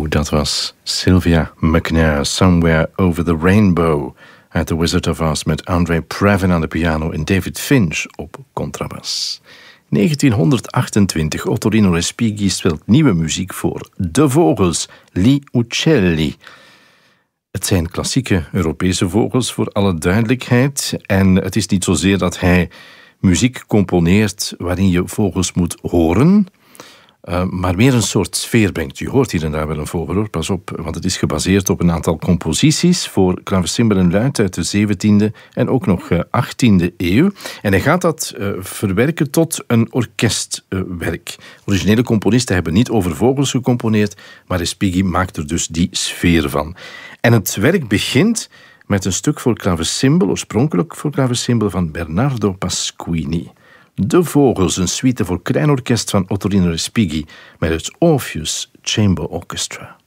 Zo, dat was Sylvia McNair, Somewhere Over the Rainbow, uit The Wizard of Oz, met Andre Previn aan de piano en David Finch op contrabas. 1928, Ottorino Respighi speelt nieuwe muziek voor De Vogels, Gli Uccelli. Het zijn klassieke Europese vogels, voor alle duidelijkheid. En het is niet zozeer dat hij muziek componeert waarin je vogels moet horen, maar meer een soort sfeer brengt. Je hoort hier en daar wel een vogel, hoor. Pas op, want het is gebaseerd op een aantal composities voor klavecimbal en luit uit de 17e en ook nog 18e eeuw. En hij gaat dat verwerken tot een orkestwerk. Originele componisten hebben niet over vogels gecomponeerd, maar Respighi maakt er dus die sfeer van. En het werk begint met een stuk voor klavecimbal, oorspronkelijk voor klavecimbal van Bernardo Pasquini. De Vogels, een suite voor klein orkest van Ottorino Respighi met het Orpheus Chamber Orchestra.